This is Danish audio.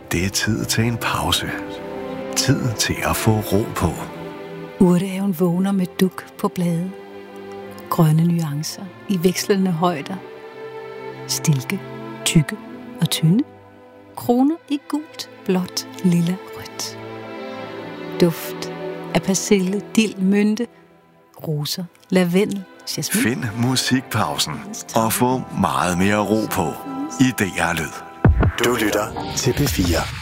Det er tid til en pause. Tid til at få ro på. Urtehaven vågner med duk på blade. Grønne nuancer i vekslende højder. Stilke, tykke og tynde. Kroner i gult, blåt, lilla, rødt. Duft af persille, dild, mynte, roser, lavendel, jasmin. Find musikpausen og få meget mere ro på i DR Lyd. Du lytter til P4.